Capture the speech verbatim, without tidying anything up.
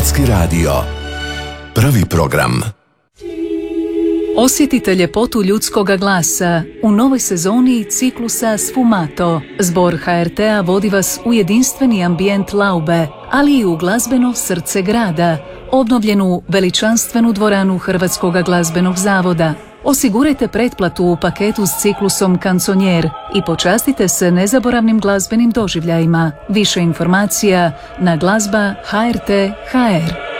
Hrvatski radio. Prvi program. Osjetite ljepotu ljudskoga glasa u novoj sezoni ciklusa Sfumato. Zbor ha er te-a vodi vas u jedinstveni ambijent Laube, ali i u glazbeno srce grada, obnovljenu veličanstvenu dvoranu Hrvatskog glazbenog zavoda. Osigurajte pretplatu u paketu s ciklusom Kanconier i počastite se nezaboravnim glazbenim doživljajima. Više informacija na glazba ha er te tačka ha er.